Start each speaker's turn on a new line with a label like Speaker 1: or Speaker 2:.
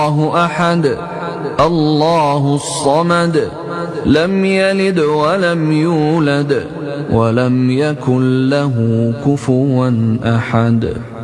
Speaker 1: الله أحد الله الصمد لم يلد ولم يولد ولم يكن له كفوا أحد.